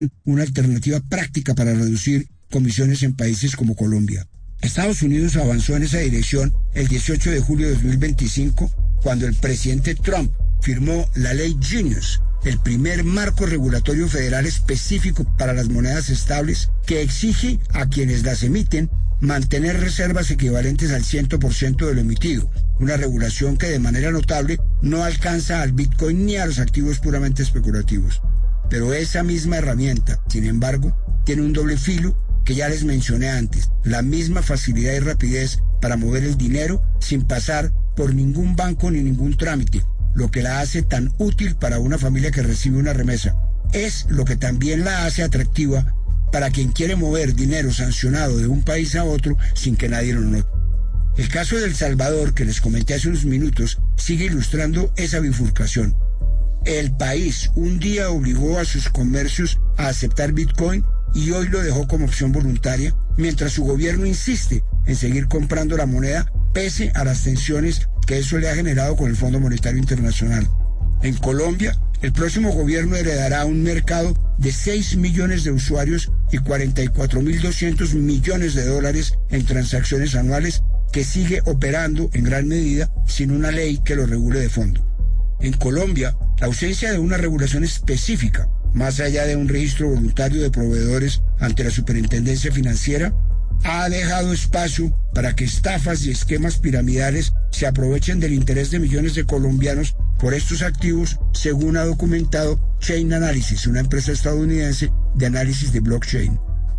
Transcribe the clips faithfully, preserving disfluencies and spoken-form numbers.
una alternativa práctica para reducir comisiones en países como Colombia. Estados Unidos avanzó en esa dirección el dieciocho de julio de dos mil veinticinco, cuando el presidente Trump firmó la ley Genius, el primer marco regulatorio federal específico para las monedas estables, que exige a quienes las emiten mantener reservas equivalentes al cien por ciento de lo emitido, una regulación que de manera notable no alcanza al Bitcoin ni a los activos puramente especulativos. Pero esa misma herramienta, sin embargo, tiene un doble filo que ya les mencioné antes, la misma facilidad y rapidez para mover el dinero sin pasar por ningún banco ni ningún trámite, lo que la hace tan útil para una familia que recibe una remesa. Es lo que también la hace atractiva para quien quiere mover dinero sancionado de un país a otro sin que nadie lo note. El caso de El Salvador, que les comenté hace unos minutos, sigue ilustrando esa bifurcación. El país un día obligó a sus comercios a aceptar Bitcoin y hoy lo dejó como opción voluntaria, mientras su gobierno insiste en seguir comprando la moneda pese a las tensiones que eso le ha generado con el Fondo Monetario Internacional. En Colombia, el próximo gobierno heredará un mercado de seis millones de usuarios y cuarenta y cuatro mil doscientos millones de dólares en transacciones anuales, que sigue operando en gran medida sin una ley que lo regule de fondo. En Colombia, la ausencia de una regulación específica, más allá de un registro voluntario de proveedores ante la Superintendencia Financiera, ha dejado espacio para que estafas y esquemas piramidales se aprovechen del interés de millones de colombianos por estos activos, según ha documentado Chain Analysis, una empresa estadounidense de análisis de blockchain.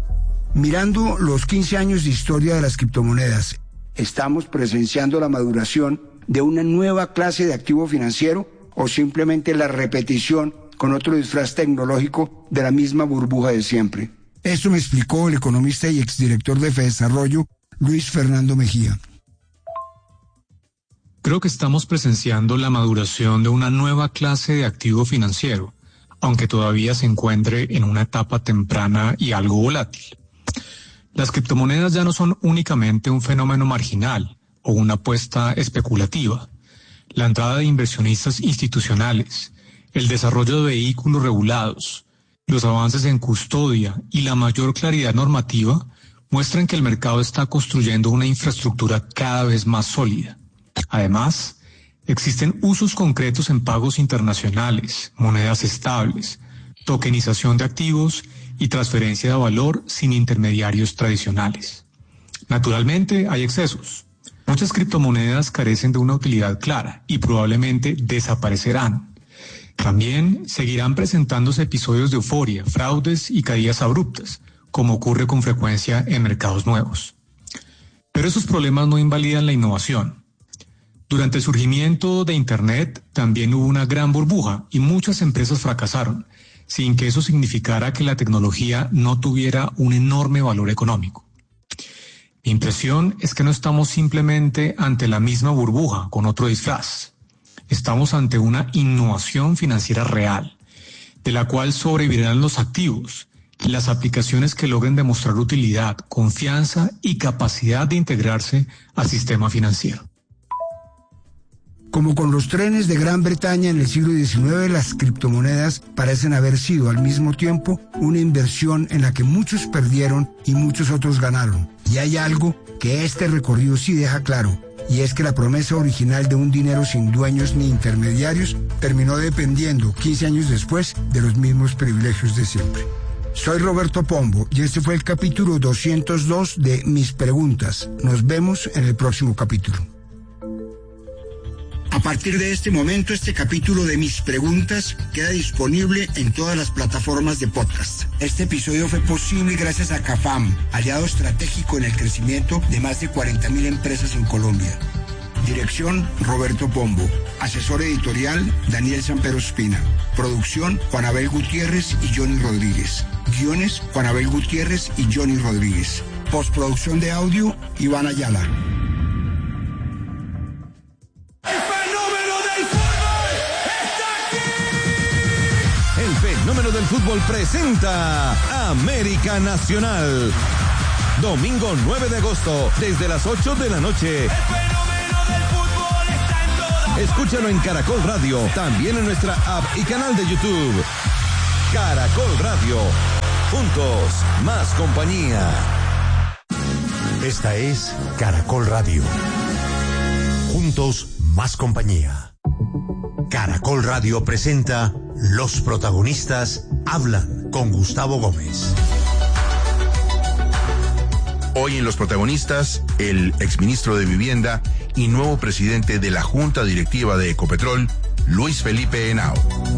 Mirando los quince años de historia de las criptomonedas, ¿estamos presenciando la maduración de una nueva clase de activo financiero o simplemente la repetición con otro disfraz tecnológico de la misma burbuja de siempre? Esto me explicó el economista y exdirector de Fedesarrollo, Luis Fernando Mejía. Creo que estamos presenciando la maduración de una nueva clase de activo financiero, aunque todavía se encuentre en una etapa temprana y algo volátil. Las criptomonedas ya no son únicamente un fenómeno marginal o una apuesta especulativa. La entrada de inversionistas institucionales, el desarrollo de vehículos regulados, los avances en custodia y la mayor claridad normativa muestran que el mercado está construyendo una infraestructura cada vez más sólida. Además, existen usos concretos en pagos internacionales, monedas estables, tokenización de activos y transferencia de valor sin intermediarios tradicionales. Naturalmente, hay excesos. Muchas criptomonedas carecen de una utilidad clara y probablemente desaparecerán. También seguirán presentándose episodios de euforia, fraudes y caídas abruptas, como ocurre con frecuencia en mercados nuevos. Pero esos problemas no invalidan la innovación. Durante el surgimiento de Internet también hubo una gran burbuja y muchas empresas fracasaron, sin que eso significara que la tecnología no tuviera un enorme valor económico. Mi impresión es que no estamos simplemente ante la misma burbuja con otro disfraz. Estamos ante una innovación financiera real, de la cual sobrevivirán los activos y las aplicaciones que logren demostrar utilidad, confianza y capacidad de integrarse al sistema financiero. Como con los trenes de Gran Bretaña en el siglo diecinueve, las criptomonedas parecen haber sido al mismo tiempo una inversión en la que muchos perdieron y muchos otros ganaron. Y hay algo que este recorrido sí deja claro, y es que la promesa original de un dinero sin dueños ni intermediarios terminó dependiendo, quince años después, de los mismos privilegios de siempre. Soy Roberto Pombo y este fue el capítulo doscientos dos de Mis Preguntas. Nos vemos en el próximo capítulo. A partir de este momento, este capítulo de Mis Preguntas queda disponible en todas las plataformas de podcast. Este episodio fue posible gracias a CAFAM, aliado estratégico en el crecimiento de más de cuarenta mil empresas en Colombia. Dirección, Roberto Pombo. Asesor editorial, Daniel Sampero Espina. Producción, Juan Abel Gutiérrez y Johnny Rodríguez. Guiones, Juan Abel Gutiérrez y Johnny Rodríguez. Postproducción de audio, Iván Ayala. Fenómeno del Fútbol presenta América Nacional. Domingo nueve de agosto, desde las ocho de la noche. El fenómeno del fútbol está en todas. Escúchalo en Caracol Radio, también en nuestra app y canal de YouTube. Caracol Radio. Juntos, más compañía. Esta es Caracol Radio. Juntos, más compañía. Caracol Radio presenta Los protagonistas hablan con Gustavo Gómez. Hoy en Los protagonistas, el exministro de Vivienda y nuevo presidente de la Junta Directiva de Ecopetrol, Luis Felipe Henao.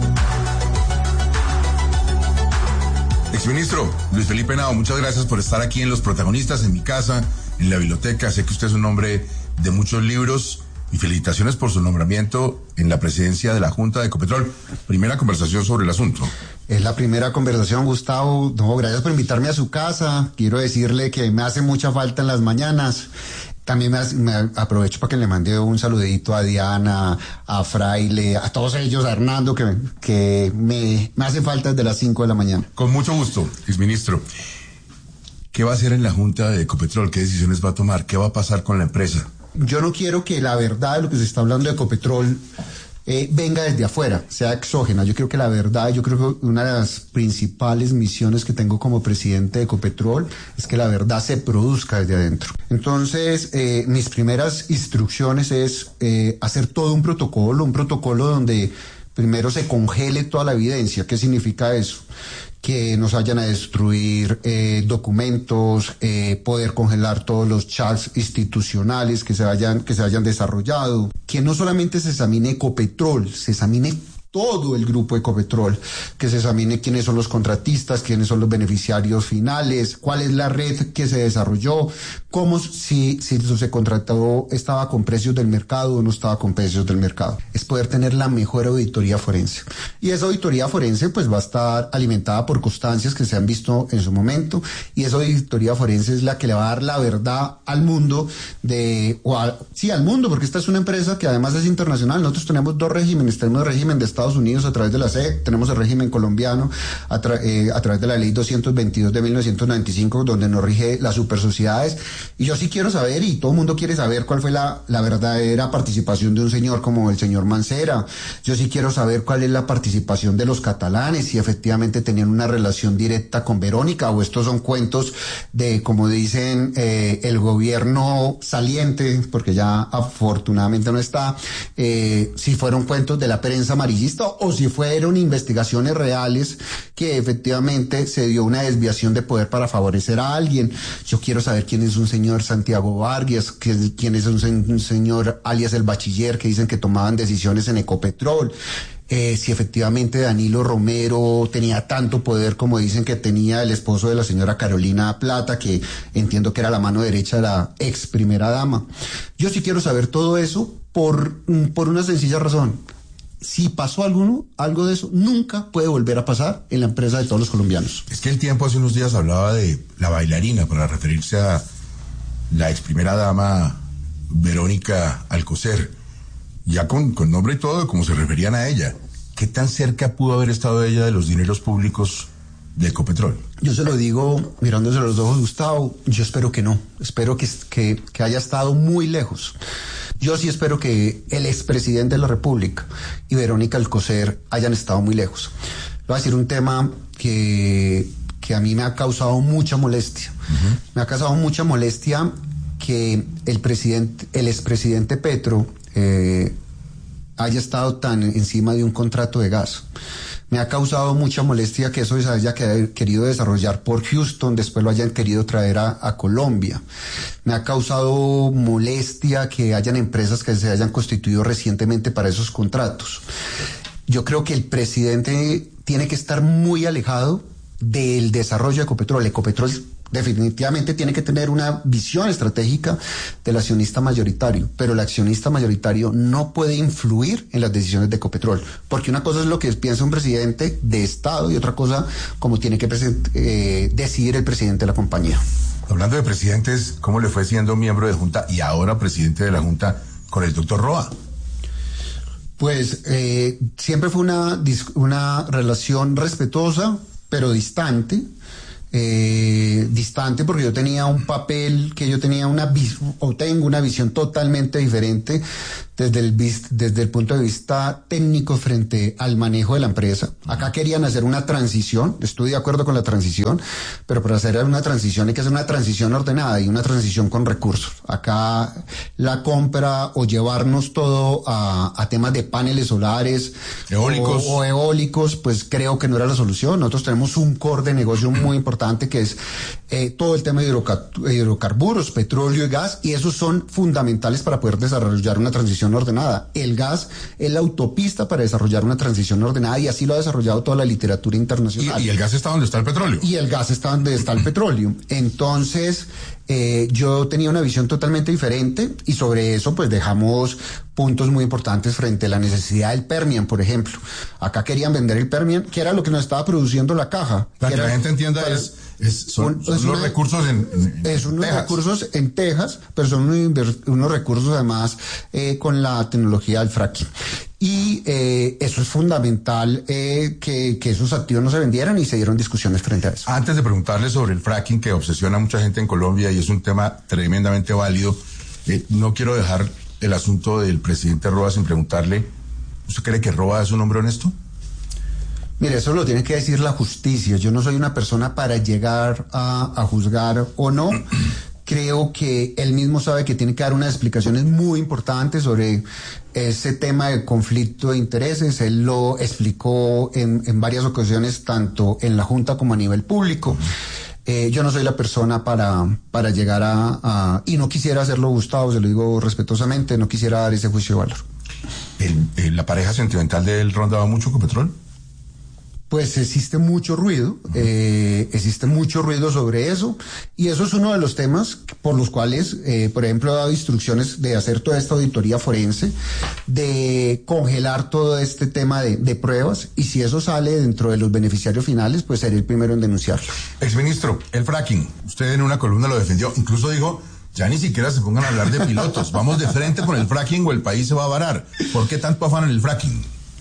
Exministro Luis Felipe Henao, muchas gracias por estar aquí en Los protagonistas, en mi casa, en la biblioteca. Sé que usted es un hombre de muchos libros y felicitaciones por su nombramiento en la presidencia de la Junta de Ecopetrol. Primera conversación sobre el asunto. Es la primera conversación, Gustavo. No, gracias por invitarme a su casa. Quiero decirle que me hace mucha falta en las mañanas. También me, hace, me aprovecho para que le mande un saludito a Diana, a Fraile, a todos ellos, a Hernando, que, que me, me hace falta desde las cinco de la mañana. Con mucho gusto, exministro. ¿Qué va a hacer en la Junta de Ecopetrol? ¿Qué decisiones va a tomar? ¿Qué va a pasar con la empresa? Yo no quiero que la verdad de lo que se está hablando de Ecopetrol eh, venga desde afuera, sea exógena. Yo creo que la verdad, yo creo que una de las principales misiones que tengo como presidente de Ecopetrol es que la verdad se produzca desde adentro. Entonces, eh, mis primeras instrucciones es eh, hacer todo un protocolo, un protocolo donde primero se congele toda la evidencia. ¿Qué significa eso? Que nos vayan a destruir eh, documentos, eh, poder congelar todos los chats institucionales que se hayan, que se hayan desarrollado, que no solamente se examine Ecopetrol, se examine todo el grupo Ecopetrol, que se examine quiénes son los contratistas, quiénes son los beneficiarios finales, cuál es la red que se desarrolló, cómo si, si se contrató estaba con precios del mercado o no estaba con precios del mercado. Es poder tener la mejor auditoría forense. Y esa auditoría forense pues va a estar alimentada por constancias que se han visto en su momento, y esa auditoría forense es la que le va a dar la verdad al mundo de, o a, sí, al mundo, porque esta es una empresa que además es internacional. Nosotros tenemos dos regímenes, tenemos el régimen de Estados Unidos a través de la C E C, tenemos el régimen colombiano a, tra eh, a través de la ley doscientos veintidós de mil novecientos noventa y cinco, donde nos rige las supersociedades. Y yo sí quiero saber, y todo el mundo quiere saber, cuál fue la, la verdadera participación de un señor como el señor Mancera. Yo sí quiero saber cuál es la participación de los catalanes, si efectivamente tenían una relación directa con Verónica, o estos son cuentos de, como dicen, eh, el gobierno saliente, porque ya afortunadamente no está, eh, si fueron cuentos de la prensa amarillista o si fueron investigaciones reales que efectivamente se dio una desviación de poder para favorecer a alguien. Yo quiero saber quién es un señor Santiago Vargas, quién es un, se un señor alias el Bachiller, que dicen que tomaban decisiones en Ecopetrol. Eh, si efectivamente Danilo Romero tenía tanto poder como dicen que tenía el esposo de la señora Carolina Plata, que entiendo que era la mano derecha de la ex primera dama. Yo sí quiero saber todo eso por, por una sencilla razón. Si pasó alguno, algo de eso, nunca puede volver a pasar en la empresa de todos los colombianos. Es que el tiempo hace unos días hablaba de la bailarina para referirse a la ex primera dama Verónica Alcocer, ya con, con nombre y todo, como se referían a ella. ¿Qué tan cerca pudo haber estado ella de los dineros públicos de Ecopetrol? Yo se lo digo mirándose los ojos, Gustavo, yo espero que no, espero que, que, que haya estado muy lejos. Yo sí espero que el expresidente de la República y Verónica Alcocer hayan estado muy lejos. Voy a decir un tema que, que a mí me ha causado mucha molestia. Uh-huh. Me ha causado mucha molestia que el presidente, el expresidente Petro eh, haya estado tan encima de un contrato de gas. Me ha causado mucha molestia que eso se haya querido desarrollar por Houston, después lo hayan querido traer a, a Colombia. Me ha causado molestia que hayan empresas que se hayan constituido recientemente para esos contratos. Yo creo que el presidente tiene que estar muy alejado del desarrollo de Ecopetrol. Ecopetrol definitivamente tiene que tener una visión estratégica del accionista mayoritario, pero el accionista mayoritario no puede influir en las decisiones de Ecopetrol, porque una cosa es lo que piensa un presidente de Estado y otra cosa como tiene que eh, decidir el presidente de la compañía. Hablando de presidentes, ¿cómo le fue siendo miembro de Junta y ahora presidente de la Junta con el doctor Roa? Pues eh, siempre fue una, una relación respetuosa, pero distante. eh, distante, porque yo tenía un papel que yo tenía una vis- o tengo una visión totalmente diferente desde el, vis- desde el punto de vista técnico frente al manejo de la empresa. Acá querían hacer una transición, estoy de acuerdo con la transición, pero para hacer una transición hay que hacer una transición ordenada y una transición con recursos. Acá la compra o llevarnos todo a, a temas de paneles solares eólicos. O, o eólicos, pues creo que no era la solución. Nosotros tenemos un core de negocio muy importante que es eh, todo el tema de hidroca- hidrocarburos, petróleo y gas, y esos son fundamentales para poder desarrollar una transición ordenada. El gas es la autopista para desarrollar una transición ordenada y así lo ha desarrollado toda la literatura internacional. Y, y el gas está donde está el petróleo. Y el gas está donde está el petróleo. Entonces, eh, yo tenía una visión totalmente diferente y sobre eso pues dejamos puntos muy importantes frente a la necesidad del Permian, por ejemplo. Acá querían vender el Permian, que era lo que nos estaba produciendo la caja. Para que era, la gente entienda, para, es, es, son, un, son es los una, recursos en, en, en Es unos Texas. recursos en Texas, pero son unos, unos recursos además eh, con la tecnología del fracking. Y eh, eso es fundamental, eh, que, que esos activos no se vendieran y se dieron discusiones frente a eso. Antes de preguntarle sobre el fracking que obsesiona a mucha gente en Colombia y es un tema tremendamente válido, eh, no quiero dejar el asunto del presidente Roa sin preguntarle, ¿usted cree que Roa es un hombre honesto? Mire, eso lo tiene que decir la justicia. Yo no soy una persona para llegar a, a juzgar o no. Creo que él mismo sabe que tiene que dar unas explicaciones muy importantes sobre ese tema de conflicto de intereses. Él lo explicó en, en varias ocasiones, tanto en la Junta como a nivel público. Eh, yo no soy la persona para, para llegar a, a... Y no quisiera hacerlo, Gustavo, se lo digo respetuosamente, no quisiera dar ese juicio de valor. ¿El, el, ¿La pareja sentimental de él rondaba mucho Ecopetrol? Pues existe mucho ruido, eh, existe mucho ruido sobre eso, y eso es uno de los temas por los cuales, eh, por ejemplo, he dado instrucciones de hacer toda esta auditoría forense, de congelar todo este tema de, de pruebas, y si eso sale dentro de los beneficiarios finales, pues seré el primero en denunciarlo. Exministro, el fracking, usted en una columna lo defendió, incluso dijo, ya ni siquiera se pongan a hablar de pilotos, vamos de frente con el fracking o el país se va a varar. ¿Por qué tanto afán en el fracking?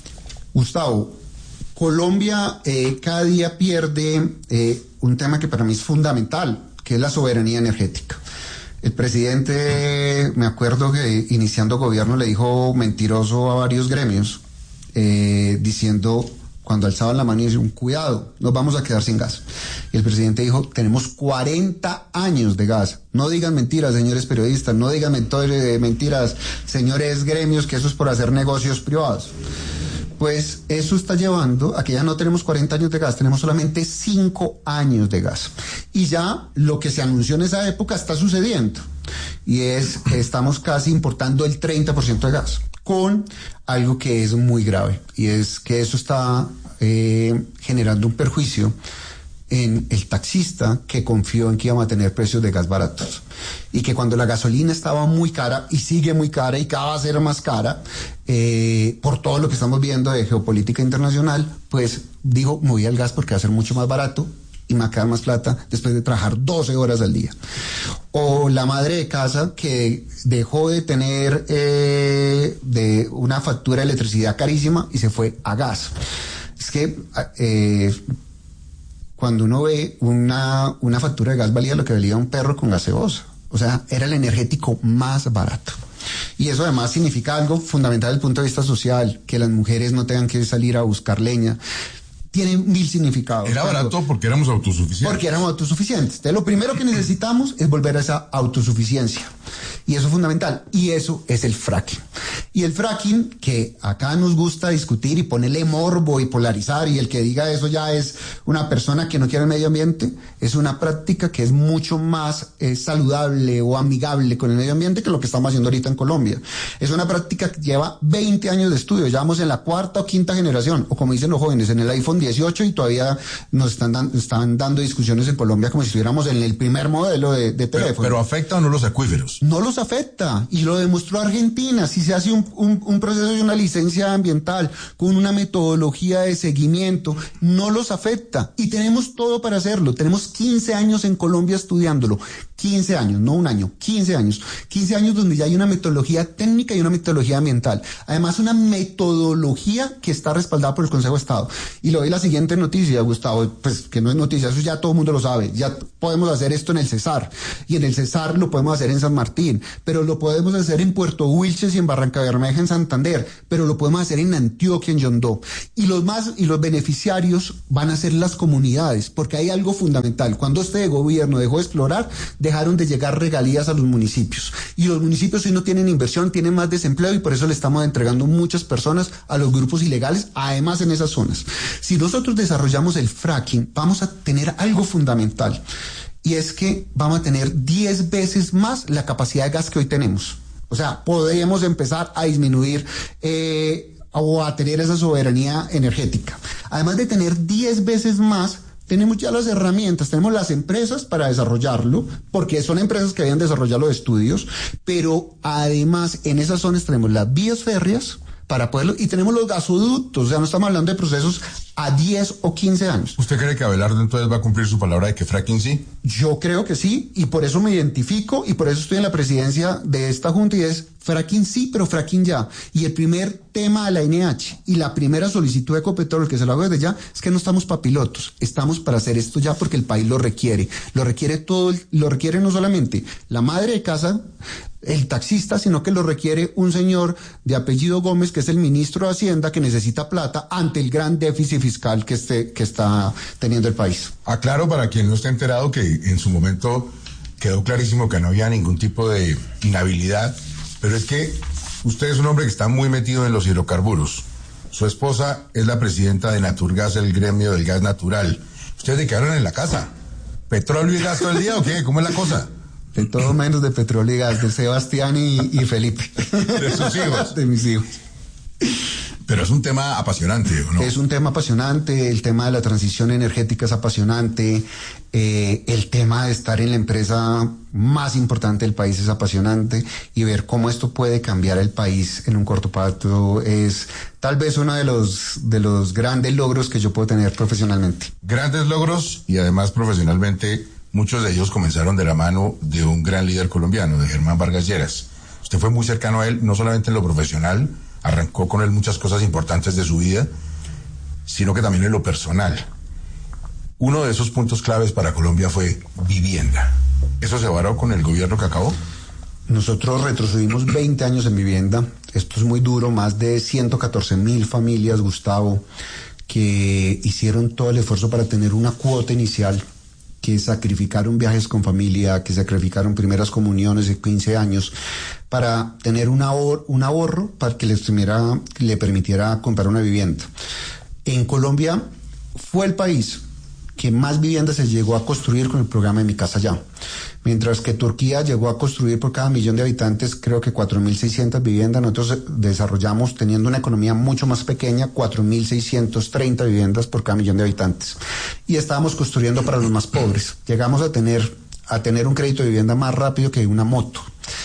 Gustavo, Colombia eh, cada día pierde eh, un tema que para mí es fundamental, que es la soberanía energética. El presidente, me acuerdo que iniciando gobierno le dijo mentiroso a varios gremios, eh, diciendo, cuando alzaban la mano y decían, cuidado, nos vamos a quedar sin gas. Y el presidente dijo, tenemos cuarenta años de gas. No digan mentiras, señores periodistas, no digan mentiras, señores gremios, que eso es por hacer negocios privados. Pues eso está llevando a que ya no tenemos cuarenta años de gas, tenemos solamente cinco años de gas. Y ya lo que se anunció en esa época está sucediendo. Y es, estamos casi importando el treinta por ciento de gas, con algo que es muy grave. Y es que eso está eh, generando un perjuicio en el taxista que confió en que íbamos a tener precios de gas baratos. Y que cuando la gasolina estaba muy cara y sigue muy cara y cada vez va a ser más cara, eh, por todo lo que estamos viendo de geopolítica internacional, pues digo, me voy al gas porque va a ser mucho más barato y me va a quedar más plata después de trabajar doce horas al día. O la madre de casa que dejó de tener eh, de una factura de electricidad carísima y se fue a gas. Es que... Eh, cuando uno ve una, una factura de gas valía lo que valía un perro con gaseosa. O sea, era el energético más barato. Y eso además significa algo fundamental desde el punto de vista social, que las mujeres no tengan que salir a buscar leña. Tiene mil significados. Era Cuando, barato porque éramos autosuficientes. Porque éramos autosuficientes. Entonces, lo primero que necesitamos es volver a esa autosuficiencia. Y eso es fundamental. Y eso es el fracking. Y el fracking, que acá nos gusta discutir y ponerle morbo y polarizar, y el que diga eso ya es una persona que no quiere el medio ambiente, es una práctica que es mucho más eh, saludable o amigable con el medio ambiente que lo que estamos haciendo ahorita en Colombia. Es una práctica que lleva veinte años de estudio. Ya vamos en la cuarta o quinta generación, o como dicen los jóvenes, en el iPhone dieciocho, y todavía nos están, dan, están dando discusiones en Colombia como si estuviéramos en el primer modelo de, de teléfono. Pero, pero ¿afecta o no los acuíferos? No los afecta, y lo demostró Argentina. Si se hace un un, un, un proceso y una licencia ambiental, con una metodología de seguimiento, no los afecta. Y tenemos todo para hacerlo. Tenemos quince años en Colombia estudiándolo. quince años, no un año, quince años. quince años donde ya hay una metodología técnica y una metodología ambiental. Además, una metodología que está respaldada por el Consejo de Estado. Y le doy la siguiente noticia, Gustavo, pues que no es noticia, eso ya todo el mundo lo sabe. Ya podemos hacer esto en el Cesar. Y en el Cesar lo podemos hacer en San Martín. Pero lo podemos hacer en Puerto Wilches y en Barranca Bermeja, en Santander. Pero lo podemos hacer en Antioquia, en Yondó. Y los más, y los beneficiarios van a ser las comunidades. Porque hay algo fundamental. Cuando este gobierno dejó de explorar, dejaron de llegar regalías a los municipios. Y los municipios hoy no tienen inversión, tienen más desempleo y por eso le estamos entregando muchas personas a los grupos ilegales, además en esas zonas. Si nosotros desarrollamos el fracking, vamos a tener algo fundamental. Y es que vamos a tener diez veces más la capacidad de gas que hoy tenemos. O sea, podemos empezar a disminuir eh, o a tener esa soberanía energética. Además de tener diez veces más, tenemos ya las herramientas, tenemos las empresas para desarrollarlo, porque son empresas que habían desarrollado los estudios, pero además en esas zonas tenemos las vías férreas para poderlo, y tenemos los gasoductos, o sea, no estamos hablando de procesos a diez o quince años. ¿Usted cree que Abelardo entonces va a cumplir su palabra de que fracking sí? Yo creo que sí, y por eso me identifico, y por eso estoy en la presidencia de esta junta, y es fracking sí, pero fracking ya. Y el primer tema de la N H y la primera solicitud de Ecopetrol, que se lo hago desde ya, es que no estamos para pilotos, estamos para hacer esto ya porque el país lo requiere. Lo requiere todo, lo requiere no solamente la madre de casa, el taxista, sino que lo requiere un señor de apellido Gómez, que es el ministro de Hacienda, que necesita plata ante el gran déficit fiscal que, este, que está teniendo el país. Aclaro para quien no está enterado que en su momento quedó clarísimo que no había ningún tipo de inhabilidad, pero es que usted es un hombre que está muy metido en los hidrocarburos. Su esposa es la presidenta de Naturgas, el gremio del gas natural. ¿Ustedes se quedaron en la casa? ¿Petróleo y gas todo el día o qué? ¿Cómo es la cosa? De todo menos de petróleo y gas, de Sebastián y, y Felipe. De sus hijos. De mis hijos. Pero es un tema apasionante, ¿o no? Es un tema apasionante, el tema de la transición energética es apasionante, eh, el tema de estar en la empresa más importante del país es apasionante, y ver cómo esto puede cambiar el país en un corto plazo es tal vez uno de los, de los grandes logros que yo puedo tener profesionalmente. Grandes logros, y además profesionalmente, muchos de ellos comenzaron de la mano de un gran líder colombiano, de Germán Vargas Lleras. Usted fue muy cercano a él, no solamente en lo profesional, arrancó con él muchas cosas importantes de su vida, sino que también en lo personal. Uno de esos puntos claves para Colombia fue vivienda. ¿Eso se varó con el gobierno que acabó? Nosotros retrocedimos veinte años en vivienda. Esto es muy duro, más de ciento catorce mil familias, Gustavo, que hicieron todo el esfuerzo para tener una cuota inicial, que sacrificaron viajes con familia, que sacrificaron primeras comuniones de quince años para tener un ahorro, un ahorro para que les tuviera, le permitiera comprar una vivienda. En Colombia fue el país que más viviendas se llegó a construir con el programa de Mi Casa Ya. Mientras que Turquía llegó a construir por cada millón de habitantes, creo que cuatro mil seiscientas viviendas, nosotros desarrollamos, teniendo una economía mucho más pequeña, cuatro mil seiscientas treinta viviendas por cada millón de habitantes. Y estábamos construyendo para los más pobres. Llegamos a tener, a tener un crédito de vivienda más rápido que una moto.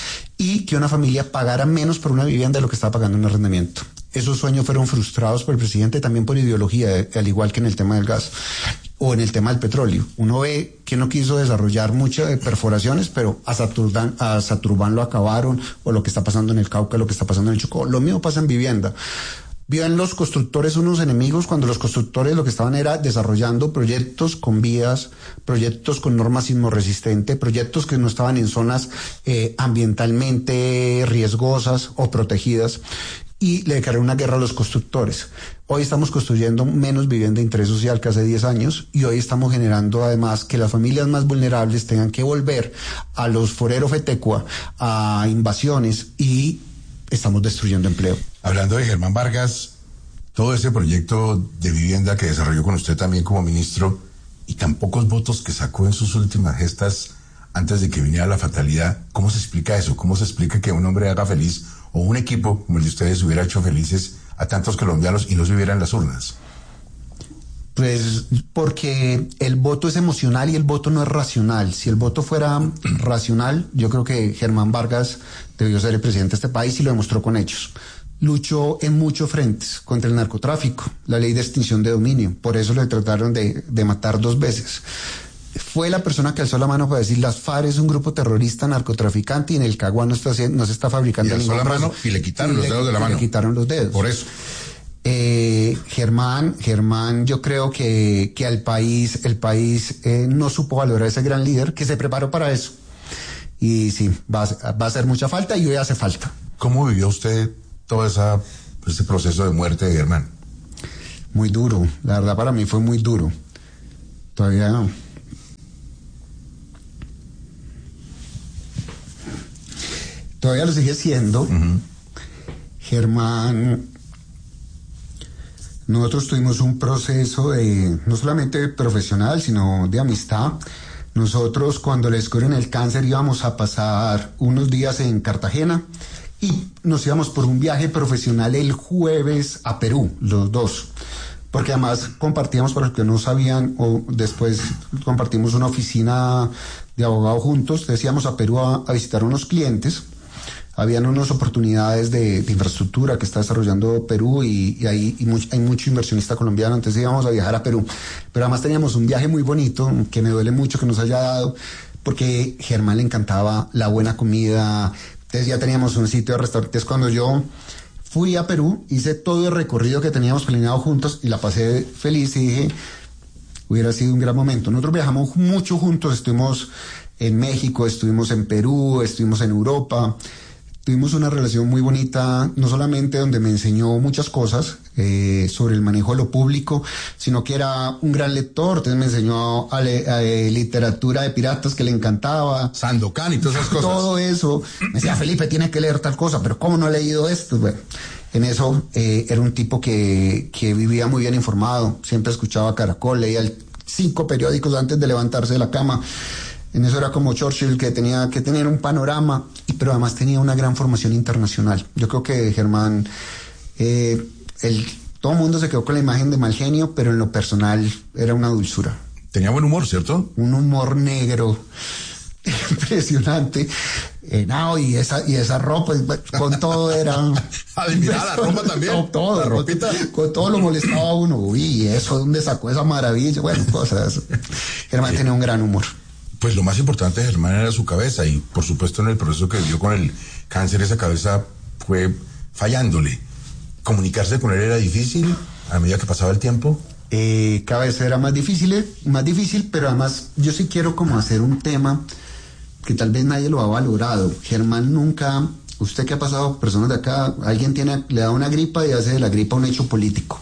Y que una familia pagara menos por una vivienda de lo que estaba pagando en un arrendamiento. Esos sueños fueron frustrados por el presidente, también por ideología, al igual que en el tema del gas o en el tema del petróleo. Uno ve que no quiso desarrollar muchas perforaciones, pero a Saturbán, a Saturbán lo acabaron, o lo que está pasando en el Cauca, lo que está pasando en el Chocó. Lo mismo pasa en vivienda. Vieron los constructores unos enemigos cuando los constructores lo que estaban era desarrollando proyectos con vías, proyectos con normas sismorresistentes, proyectos que no estaban en zonas eh, ambientalmente riesgosas o protegidas, y le declararon una guerra a los constructores. Hoy estamos construyendo menos vivienda de interés social que hace diez años, y hoy estamos generando además que las familias más vulnerables tengan que volver a los foreros Fetecua, a invasiones, y estamos destruyendo empleo. Hablando de Germán Vargas, todo ese proyecto de vivienda que desarrolló con usted también como ministro, y tan pocos votos que sacó en sus últimas gestas antes de que viniera la fatalidad, ¿cómo se explica eso? ¿Cómo se explica que un hombre haga feliz, o un equipo como el de ustedes hubiera hecho felices a tantos colombianos y no se hubiera en las urnas? Pues porque el voto es emocional y el voto no es racional. Si el voto fuera racional, yo creo que Germán Vargas debió ser el presidente de este país y lo demostró con hechos. Luchó en muchos frentes contra el narcotráfico, la ley de extinción de dominio, por eso le trataron de, de matar dos veces. Fue la persona que alzó la mano para decir las FARC es un grupo terrorista narcotraficante y en el Caguán no, está, no se está fabricando y alzó ningún la mano brazo. y le quitaron y los le, dedos de la mano. Le quitaron los dedos. Por eso. Eh, Germán, Germán, yo creo que, que al país, el país eh, no supo valorar a ese gran líder que se preparó para eso. Y sí, va a, va a hacer mucha falta y hoy hace falta. ¿Cómo vivió usted todo esa, ese proceso de muerte de Germán? Muy duro, la verdad para mí fue muy duro. Todavía no. Todavía lo sigue siendo. Uh-huh. Germán, nosotros tuvimos un proceso de, no solamente profesional, sino de amistad. Nosotros cuando le descubren el cáncer íbamos a pasar unos días en Cartagena y nos íbamos por un viaje profesional el jueves a Perú, los dos. Porque además compartíamos, para los que no sabían, o después compartimos una oficina de abogados juntos, decíamos a Perú a, a visitar unos clientes. Habían unas oportunidades de, de infraestructura que está desarrollando Perú y, y, hay, y much, hay mucho inversionista colombiano, entonces íbamos a viajar a Perú. Pero además teníamos un viaje muy bonito, que me duele mucho que nos haya dado, porque Germán le encantaba la buena comida, entonces ya teníamos un sitio de restaurantes. Cuando yo fui a Perú, hice todo el recorrido que teníamos planeado juntos y la pasé feliz y dije, hubiera sido un gran momento. Nosotros viajamos mucho juntos, estuvimos en México, estuvimos en Perú, estuvimos en Europa. Tuvimos una relación muy bonita, no solamente donde me enseñó muchas cosas eh, sobre el manejo de lo público, sino que era un gran lector, entonces me enseñó a, le, a, a literatura de piratas que le encantaba. Sandokan y todas esas cosas. Todo eso. Me decía, Felipe, tiene que leer tal cosa, pero ¿cómo no ha leído esto? Bueno, en eso eh, era un tipo que, que vivía muy bien informado, siempre escuchaba Caracol, leía el, cinco periódicos antes de levantarse de la cama. En eso era como Churchill, que tenía que tener un panorama, y, pero además tenía una gran formación internacional. Yo creo que Germán, eh, el, todo el mundo se quedó con la imagen de mal genio, pero en lo personal era una dulzura. Tenía buen humor, ¿cierto? Un humor negro, impresionante. Eh, no, y esa, y esa ropa, con todo era... Además, la ropa también. No, todo, la ropita. Con, con todo lo molestaba a uno. Uy, eso, ¿de dónde sacó esa maravilla? Bueno, cosas. Germán tenía un gran humor. Pues lo más importante de Germán era su cabeza, y por supuesto en el proceso que vivió con el cáncer, esa cabeza fue fallándole. ¿Comunicarse con él era difícil a medida que pasaba el tiempo? Eh, cada vez era más difícil, más difícil, pero además yo sí quiero como hacer un tema que tal vez nadie lo ha valorado. Germán nunca, usted que ha pasado, personas de acá, alguien tiene, le da una gripa y hace de la gripa un hecho político.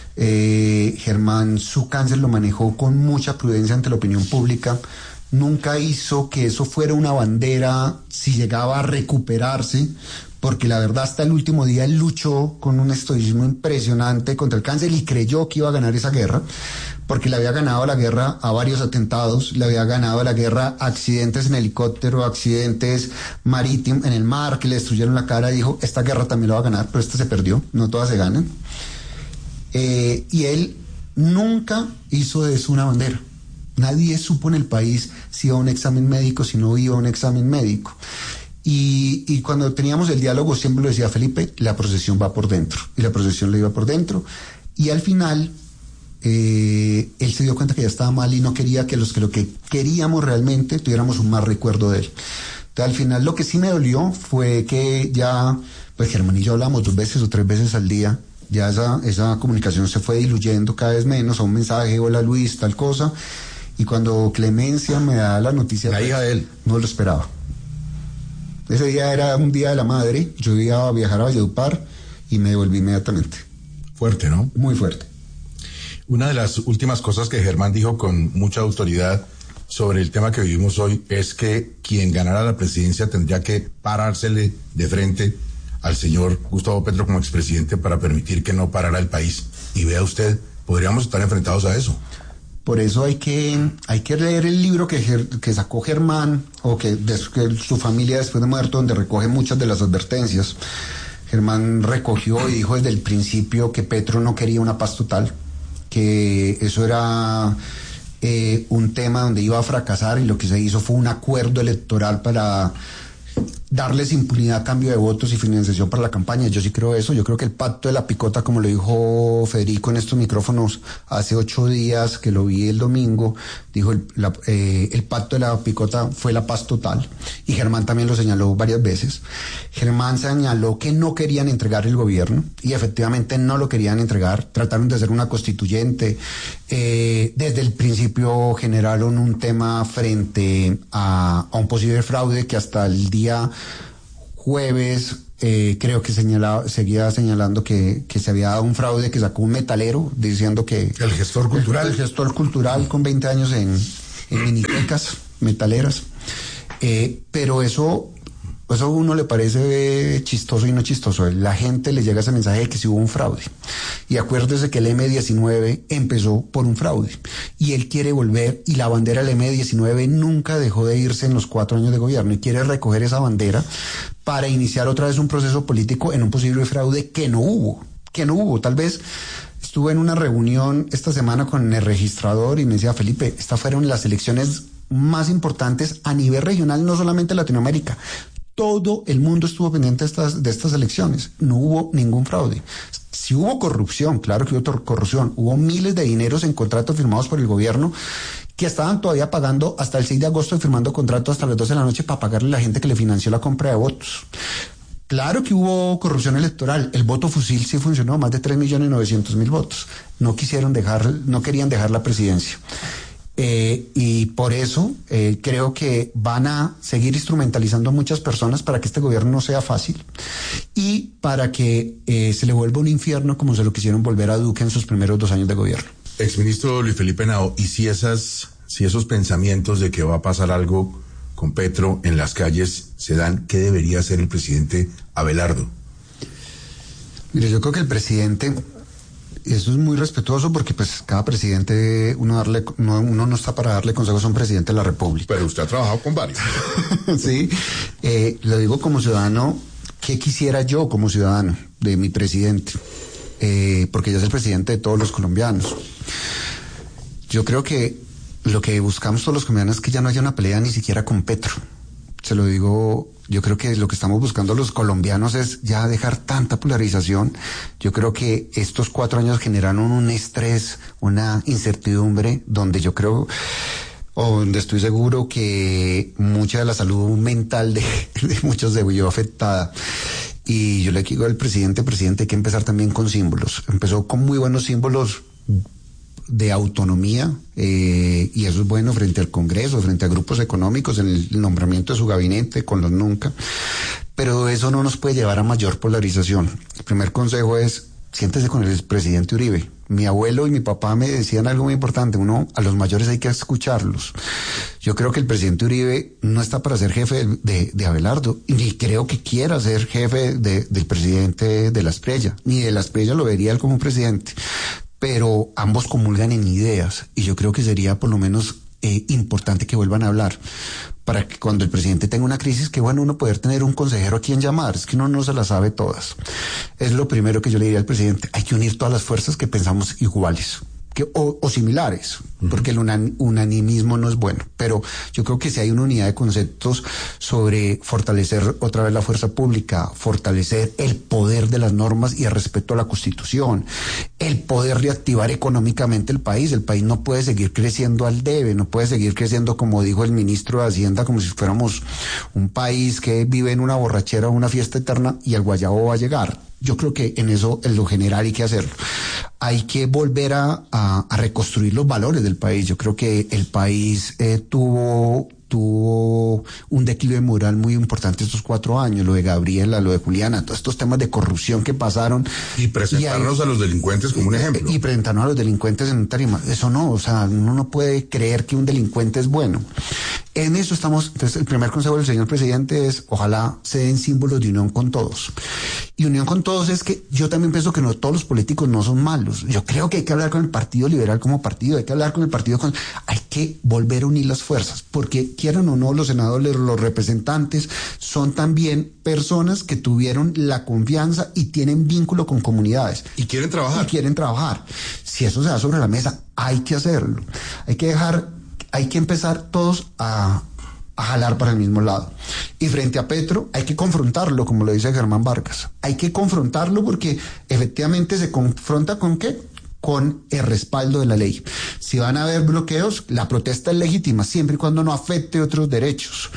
Eh, Germán su cáncer lo manejó con mucha prudencia ante la opinión pública. Nunca hizo que eso fuera una bandera si llegaba a recuperarse, porque la verdad hasta el último día él luchó con un estoicismo impresionante contra el cáncer y creyó que iba a ganar esa guerra, porque le había ganado la guerra a varios atentados, le había ganado la guerra a accidentes en helicóptero, accidentes marítimos en el mar que le destruyeron la cara, y dijo, esta guerra también la va a ganar, pero esta se perdió, no todas se ganan. Eh, y él nunca hizo de eso una bandera. Nadie supo en el país si iba a un examen médico, si no iba a un examen médico. Y, y cuando teníamos el diálogo siempre lo decía Felipe, la procesión va por dentro. Y la procesión le iba por dentro. Y al final, eh, él se dio cuenta que ya estaba mal y no quería que los que lo que queríamos realmente tuviéramos un mal recuerdo de él. Entonces, al final lo que sí me dolió fue que ya, pues Germán y yo hablamos dos veces o tres veces al día. Ya esa, esa comunicación se fue diluyendo cada vez menos a un mensaje, hola Luis, tal cosa. Y cuando Clemencia me da la noticia, la hija de él, no lo esperaba. Ese día era un día de la madre, yo iba a viajar a Valledupar y me devolví inmediatamente. Fuerte, ¿no? Muy fuerte. Una de las últimas cosas que Germán dijo con mucha autoridad sobre el tema que vivimos hoy es que quien ganara la presidencia tendría que parársele de frente al señor Gustavo Petro como expresidente para permitir que no parara el país. Y vea usted, podríamos estar enfrentados a eso. Por eso hay que, hay que leer el libro que, que sacó Germán, o que, de, que su familia después de muerto, donde recoge muchas de las advertencias. Germán recogió y dijo desde el principio que Petro no quería una paz total, que que eso era eh, un tema donde iba a fracasar y lo que se hizo fue un acuerdo electoral para darles impunidad a cambio de votos y financiación para la campaña. Yo sí creo eso. Yo creo que el pacto de la picota, como lo dijo Federico en estos micrófonos hace ocho días, que lo vi el domingo, dijo el, la, eh, el pacto de la picota fue la paz total. Y Germán también lo señaló varias veces. Germán señaló que no querían entregar el gobierno y efectivamente no lo querían entregar. Trataron de hacer una constituyente. Eh, desde el principio generaron un tema frente a, a un posible fraude que hasta el día jueves eh, creo que señalaba, seguía señalando que, que se había dado un fraude, que sacó un metalero diciendo que el gestor cultural el, el gestor cultural con veinte años en, en minitecas metaleras, eh, pero eso eso a uno le parece chistoso y no chistoso. La gente le llega ese mensaje de que sí hubo un fraude. Y acuérdese que el eme diecinueve empezó por un fraude. Y él quiere volver, y la bandera del eme diecinueve nunca dejó de irse en los cuatro años de gobierno. Y quiere recoger esa bandera para iniciar otra vez un proceso político en un posible fraude que no hubo. Que no hubo. Tal vez estuve en una reunión esta semana con el registrador y me decía, Felipe, estas fueron las elecciones más importantes a nivel regional, no solamente Latinoamérica. Todo el mundo estuvo pendiente de estas, de estas elecciones. No hubo ningún fraude. Sí hubo corrupción, claro que hubo corrupción. Hubo miles de dineros en contratos firmados por el gobierno que estaban todavía pagando hasta el seis de agosto y firmando contratos hasta las doce de la noche para pagarle a la gente que le financió la compra de votos. Claro que hubo corrupción electoral. El voto fusil sí funcionó, más de tres millones novecientos mil votos. No quisieron dejar, no querían dejar la presidencia. Eh, y por eso eh, creo que van a seguir instrumentalizando a muchas personas para que este gobierno no sea fácil y para que eh, se le vuelva un infierno como se lo quisieron volver a Duque en sus primeros dos años de gobierno. Exministro Luis Felipe Henao, ¿y si esas, si esos pensamientos de que va a pasar algo con Petro en las calles se dan, qué debería hacer el presidente Abelardo? Mire, yo creo que el presidente... Eso es muy respetuoso porque pues cada presidente, uno darle no, uno no está para darle consejos a un presidente de la República. Pero usted ha trabajado con varios. Sí, eh, lo digo como ciudadano, ¿qué quisiera yo como ciudadano de mi presidente? Eh, porque ella es el presidente de todos los colombianos. Yo creo que lo que buscamos todos los colombianos es que ya no haya una pelea ni siquiera con Petro. Se lo digo, yo creo que lo que estamos buscando los colombianos es ya dejar tanta polarización. Yo creo que estos cuatro años generaron un estrés, una incertidumbre, donde yo creo, o donde estoy seguro que mucha de la salud mental de, de muchos se vio afectada. Y yo le digo al presidente, presidente, hay que empezar también con símbolos. Empezó con muy buenos símbolos de autonomía, eh, y eso es bueno frente al Congreso, frente a grupos económicos, en el nombramiento de su gabinete, con los nunca, pero eso no nos puede llevar a mayor polarización. El primer consejo es, siéntese con el presidente Uribe. Mi abuelo y mi papá me decían algo muy importante, uno, a los mayores hay que escucharlos. Yo creo que el presidente Uribe no está para ser jefe de, de Abelardo, ni creo que quiera ser jefe de, del presidente de La Espriella, ni de La Espriella lo vería él como un presidente. Pero ambos comulgan en ideas y yo creo que sería por lo menos eh, importante que vuelvan a hablar para que cuando el presidente tenga una crisis, que bueno uno poder tener un consejero a quien llamar, es que uno no se las sabe todas. Es lo primero que yo le diría al presidente, hay que unir todas las fuerzas que pensamos iguales. Que, o, o similares, uh-huh. Porque el unan, unanimismo no es bueno, pero yo creo que si hay una unidad de conceptos sobre fortalecer otra vez la fuerza pública, fortalecer el poder de las normas y el respeto a la Constitución, el poder reactivar económicamente el país. El país no puede seguir creciendo al debe, no puede seguir creciendo, como dijo el ministro de Hacienda, como si fuéramos un país que vive en una borrachera o una fiesta eterna y el guayabo va a llegar. Yo creo que en eso, en lo general, hay que hacerlo. Hay que volver a, a, a reconstruir los valores del país. Yo creo que el país eh, tuvo tuvo un declive moral muy importante estos cuatro años, lo de Gabriela, lo de Juliana, todos estos temas de corrupción que pasaron. Y presentarnos y hay, a los delincuentes como un ejemplo. Y presentarnos a los delincuentes en un tarima. Eso no, o sea, uno no puede creer que un delincuente es bueno. En eso estamos, entonces el primer consejo del señor presidente es, ojalá se den símbolos de unión con todos. Y unión con todos es que yo también pienso que no todos los políticos no son malos. Yo creo que hay que hablar con el Partido Liberal como partido, hay que hablar con el partido con... Hay que volver a unir las fuerzas, porque quieran o no, los senadores, los representantes, son también personas que tuvieron la confianza y tienen vínculo con comunidades. Y quieren trabajar. Y quieren trabajar. Si eso se da sobre la mesa, hay que hacerlo. Hay que dejar, hay que empezar todos a... a jalar para el mismo lado. Y frente a Petro hay que confrontarlo, como lo dice Germán Vargas. Hay que confrontarlo porque efectivamente se confronta con ¿qué? Con el respaldo de la ley. Si van a haber bloqueos, la protesta es legítima, siempre y cuando no afecte otros derechos.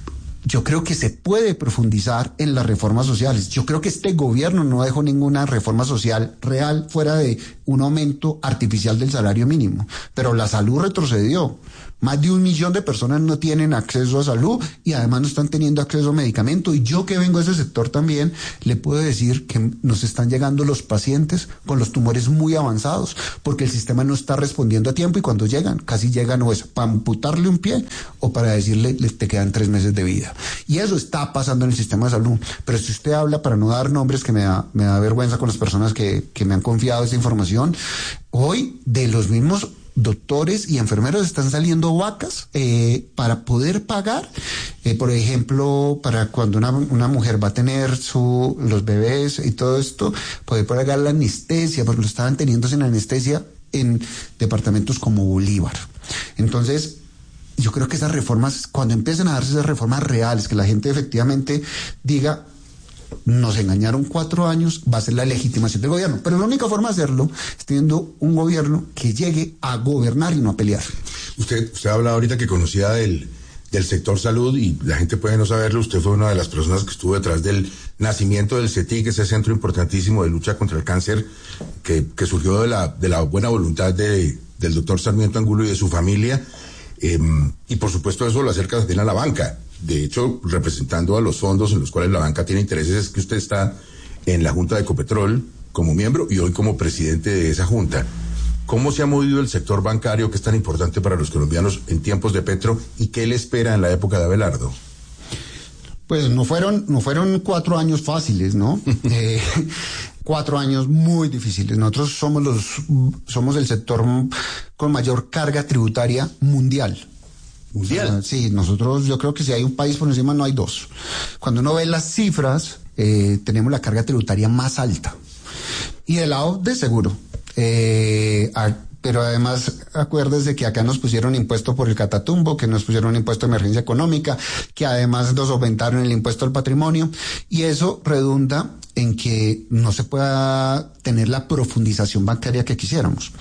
Yo creo que se puede profundizar en las reformas sociales. Yo creo que este gobierno no dejó ninguna reforma social real fuera de un aumento artificial del salario mínimo. Pero la salud retrocedió. Más de un millón de personas no tienen acceso a salud y además no están teniendo acceso a medicamento. Y yo que vengo de ese sector también, le puedo decir que nos están llegando los pacientes con los tumores muy avanzados porque el sistema no está respondiendo a tiempo y cuando llegan, casi llegan o es para amputarle un pie o para decirle te quedan tres meses de vida. Y eso está pasando en el sistema de salud. Pero si usted habla, para no dar nombres que me da, me da vergüenza con las personas que, que me han confiado esa información, hoy de los mismos doctores y enfermeros están saliendo vacas eh, para poder pagar, eh, por ejemplo, para cuando una, una mujer va a tener su los bebés y todo esto, poder pagar la anestesia, porque lo estaban teniendo sin anestesia en departamentos como Bolívar. Entonces, yo creo que esas reformas, cuando empiecen a darse esas reformas reales, que la gente efectivamente diga, nos engañaron cuatro años, va a ser la legitimación del gobierno. Pero la única forma de hacerlo es teniendo un gobierno que llegue a gobernar y no a pelear. Usted, usted habla ahorita que conocía del, del sector salud y la gente puede no saberlo. Usted fue una de las personas que estuvo detrás del nacimiento del CETIC, ese centro importantísimo de lucha contra el cáncer que, que surgió de la, de la buena voluntad de, del doctor Sarmiento Angulo y de su familia. Eh, y por supuesto eso lo acerca también a la banca. De hecho, representando a los fondos en los cuales la banca tiene intereses, es que usted está en la Junta de Ecopetrol como miembro y hoy como presidente de esa junta. ¿Cómo se ha movido el sector bancario que es tan importante para los colombianos en tiempos de Petro y qué le espera en la época de Abelardo? Pues no fueron, no fueron cuatro años fáciles, ¿no? eh, cuatro años muy difíciles. Nosotros somos los, somos el sector con mayor carga tributaria mundial. Mundial. O sea, sí, nosotros, yo creo que si hay un país por encima no hay dos. Cuando uno ve las cifras, eh, tenemos la carga tributaria más alta. Y del lado de seguro. Eh, a, pero además, acuérdese que acá nos pusieron impuesto por el catatumbo, que nos pusieron impuesto de emergencia económica, que además nos aumentaron el impuesto al patrimonio. Y eso redunda en que no se pueda tener la profundización bancaria que quisiéramos.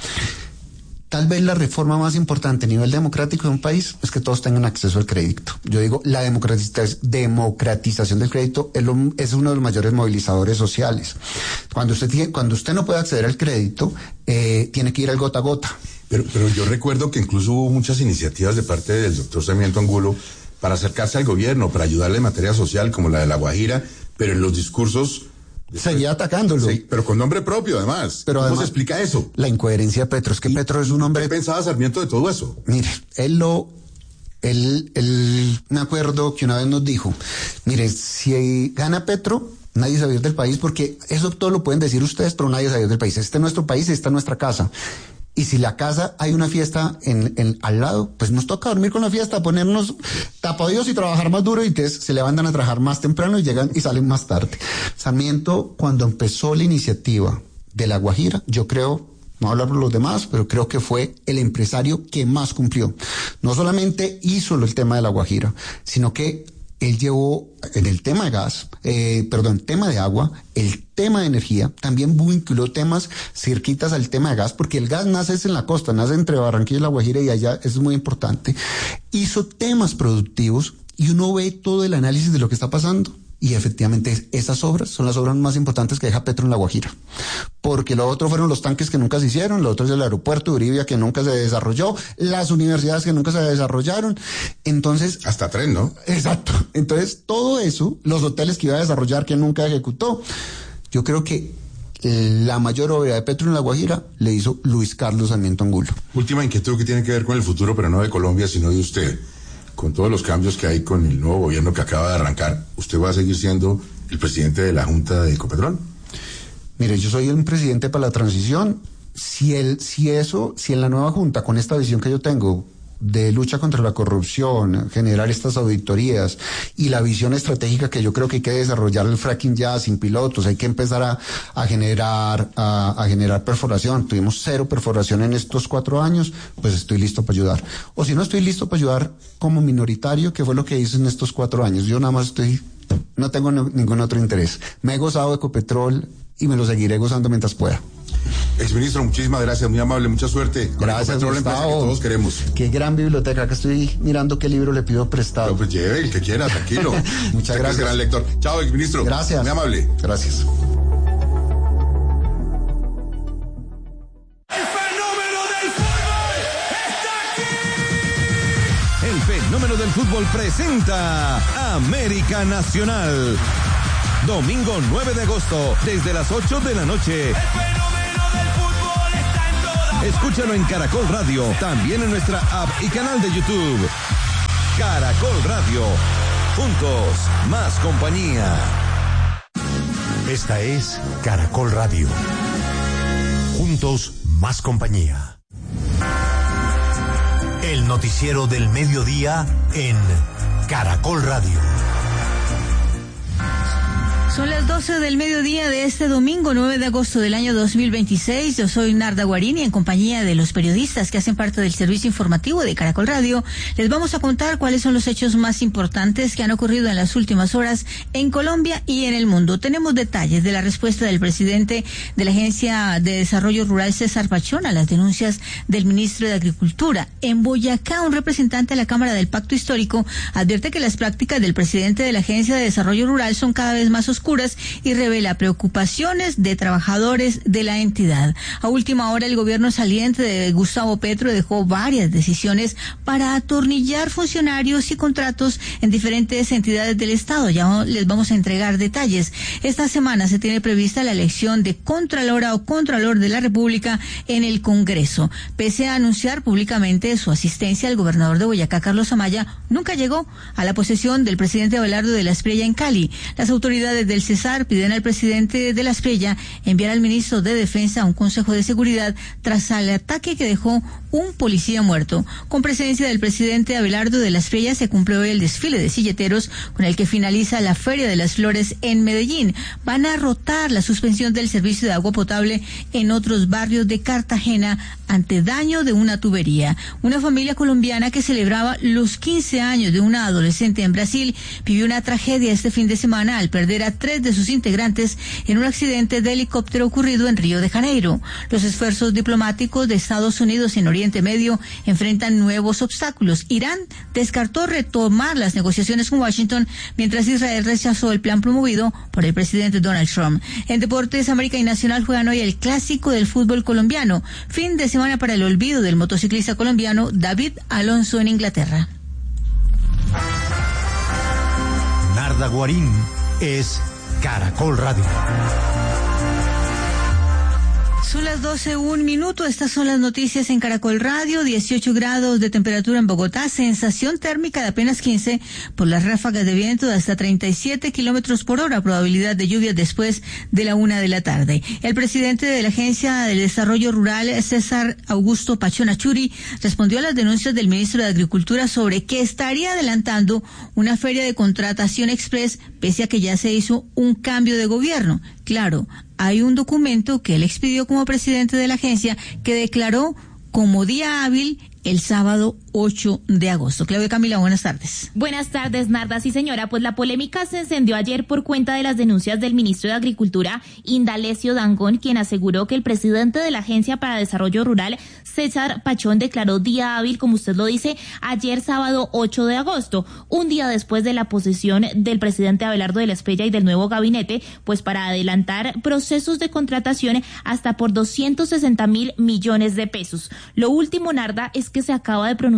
Tal vez la reforma más importante a nivel democrático de un país es que todos tengan acceso al crédito. Yo digo, la democratiz- democratización del crédito es, lo, es uno de los mayores movilizadores sociales. Cuando usted tiene, cuando usted no puede acceder al crédito, eh, tiene que ir al gota a gota. Pero, pero yo recuerdo que incluso hubo muchas iniciativas de parte del doctor Sarmiento Angulo para acercarse al gobierno, para ayudarle en materia social, como la de La Guajira, pero en los discursos... Seguía atacándolo. Sí, pero con nombre propio, además. Pero ¿Cómo además, se explica eso? La incoherencia de Petro. Es que Petro es un hombre... ¿Qué pensaba Sarmiento de todo eso? Mire, él lo... Él, él, me acuerdo que una vez nos dijo, mire, si gana Petro, nadie se va a ir del país, porque eso todo lo pueden decir ustedes, pero nadie se va a ir del país. Este es nuestro país, esta es nuestra casa. Y si la casa hay una fiesta en, en al lado, pues nos toca dormir con la fiesta, ponernos tapadillos y trabajar más duro, y entonces se levantan a trabajar más temprano y llegan y salen más tarde. Sarmiento, cuando empezó la iniciativa de La Guajira, yo creo, no voy a hablar por los demás, pero creo que fue el empresario que más cumplió. No solamente hizo el tema de La Guajira, sino que él llevó en el tema de gas, eh, perdón, tema de agua, el tema de energía, también vinculó temas cerquitas al tema de gas, porque el gas nace en la costa, nace entre Barranquilla y La Guajira y allá, es muy importante. Hizo temas productivos y uno ve todo el análisis de lo que está pasando. Y efectivamente esas obras son las obras más importantes que deja Petro en La Guajira. Porque lo otro fueron los tanques que nunca se hicieron, lo otro es el aeropuerto de Uribia que nunca se desarrolló, las universidades que nunca se desarrollaron. Entonces... Hasta tren, ¿no? Exacto. Entonces todo eso, los hoteles que iba a desarrollar que nunca ejecutó. Yo creo que la mayor obra de Petro en La Guajira le hizo Luis Carlos Sarmiento Angulo. Última inquietud que tiene que ver con el futuro, pero no de Colombia, sino de usted. Con todos los cambios que hay con el nuevo gobierno que acaba de arrancar, ¿usted va a seguir siendo el presidente de la Junta de Ecopetrol? Mire, yo soy un presidente para la transición. Si el, si eso, si en la nueva Junta, con esta visión que yo tengo de lucha contra la corrupción, generar estas auditorías y la visión estratégica que yo creo que hay que desarrollar el fracking ya sin pilotos, hay que empezar a, a generar a, a generar perforación. Tuvimos cero perforación en estos cuatro años, pues estoy listo para ayudar. O si no estoy listo para ayudar como minoritario, que fue lo que hice en estos cuatro años. Yo nada más estoy, no tengo no, ningún otro interés. Me he gozado de Ecopetrol y me lo seguiré gozando mientras pueda. Exministro, muchísimas gracias, muy amable, mucha suerte. Gracias, Ecopetrol, la empresa que todos queremos. Qué gran biblioteca, que estoy mirando qué libro le pido prestado. No, pues lleve el que quiera, tranquilo. Muchas Usted gracias. que es gran lector. Chao, exministro. Gracias. Muy amable. Gracias. El fenómeno del fútbol está aquí. El fenómeno del fútbol presenta América Nacional. Domingo nueve de agosto, desde las ocho de la noche. El fenómeno del fútbol está en todas. Escúchalo en Caracol Radio, también en nuestra app y canal de YouTube. Caracol Radio. Juntos, más compañía. Esta es Caracol Radio. Juntos, más compañía. El noticiero del mediodía en Caracol Radio. Son las doce del mediodía de este domingo nueve de agosto del año dos mil veintiséis. Yo soy Narda Guarini, en compañía de los periodistas que hacen parte del servicio informativo de Caracol Radio. Les vamos a contar cuáles son los hechos más importantes que han ocurrido en las últimas horas en Colombia y en el mundo. Tenemos detalles de la respuesta del presidente de la Agencia de Desarrollo Rural, César Pachón, a las denuncias del ministro de Agricultura. En Boyacá, un representante de la Cámara del Pacto Histórico advierte que las prácticas del presidente de la Agencia de Desarrollo Rural son cada vez más oscuras y revela preocupaciones de trabajadores de la entidad. A última hora, el gobierno saliente de Gustavo Petro dejó varias decisiones para atornillar funcionarios y contratos en diferentes entidades del Estado. Ya les vamos a entregar detalles. Esta semana se tiene prevista la elección de Contralora o Contralor de la República en el Congreso. Pese a anunciar públicamente su asistencia, el gobernador de Boyacá, Carlos Amaya, nunca llegó a la posesión del presidente Abelardo de la Espriella en Cali. Las autoridades del Cesar piden al presidente de la Espriella enviar al ministro de Defensa a un consejo de seguridad tras el ataque que dejó un policía muerto. Con presencia del presidente Abelardo de la Espriella se cumplió hoy el desfile de silleteros con el que finaliza la Feria de las Flores en Medellín. Van a rotar la suspensión del servicio de agua potable en otros barrios de Cartagena ante daño de una tubería. Una familia colombiana que celebraba los quince años de una adolescente en Brasil vivió una tragedia este fin de semana al perder a tres de sus integrantes en un accidente de helicóptero ocurrido en Río de Janeiro. Los esfuerzos diplomáticos de Estados Unidos en Oriente Medio enfrentan nuevos obstáculos. Irán descartó retomar las negociaciones con Washington, mientras Israel rechazó el plan promovido por el presidente Donald Trump. En deportes, América y Nacional juegan hoy el clásico del fútbol colombiano. Fin de semana para el olvido del motociclista colombiano David Alonso en Inglaterra. Narda Guarín es Caracol Radio. Son las doce, un minuto. Estas son las noticias en Caracol Radio. dieciocho grados de temperatura en Bogotá. Sensación térmica de apenas quince por las ráfagas de viento de hasta treinta y siete kilómetros por hora. Probabilidad de lluvia después de la una de la tarde. El presidente de la Agencia de Desarrollo Rural, César Augusto Pachón Achuri, respondió a las denuncias del ministro de Agricultura sobre que estaría adelantando una feria de contratación express pese a que ya se hizo un cambio de gobierno. Claro, hay un documento que él expidió como presidente de la agencia que declaró como día hábil el sábado ocho de agosto. Claudia Camila, buenas tardes. Buenas tardes, Narda. Sí, señora, pues la polémica se encendió ayer por cuenta de las denuncias del ministro de Agricultura, Indalecio Dangond, quien aseguró que el presidente de la Agencia para Desarrollo Rural, César Pachón, declaró día hábil, como usted lo dice, ayer sábado ocho de agosto, un día después de la posesión del presidente Abelardo de la Espriella y del nuevo gabinete, pues para adelantar procesos de contratación hasta por doscientos sesenta mil millones de pesos. Lo último, Narda, es que se acaba de pronunciar